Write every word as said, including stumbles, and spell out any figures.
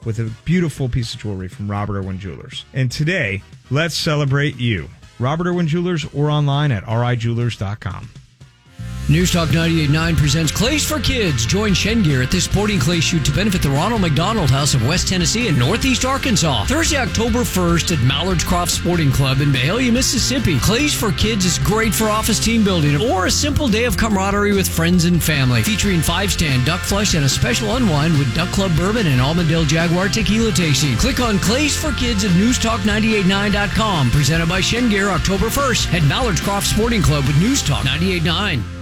with a beautiful piece of jewelry from Robert Irwin Jewelers. And today, let's celebrate you. Robert Irwin Jewelers or online at r i jewelers dot com. News Talk ninety-eight point nine presents Clays for Kids. Join Shengear at this sporting clay shoot to benefit the Ronald McDonald House of West Tennessee and Northeast Arkansas. Thursday, October first at Mallard's Croft Sporting Club in Mahalia, Mississippi. Clays for Kids is great for office team building or a simple day of camaraderie with friends and family. Featuring five-stand duck flush and a special unwind with Duck Club Bourbon and Almondale Jaguar Tequila tasting. Click on Clays for Kids at news talk ninety-eight point nine dot com. Presented by Shengear, October first at Mallard's Croft Sporting Club with News Talk ninety-eight point nine.